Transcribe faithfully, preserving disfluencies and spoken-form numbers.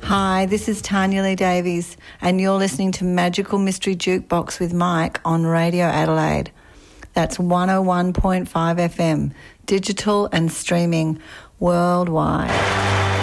Hi, this is Tanya Lee Davies, and you're listening to Magical Mystery Jukebox with Mike on Radio Adelaide. That's one oh one point five F M, digital and streaming worldwide.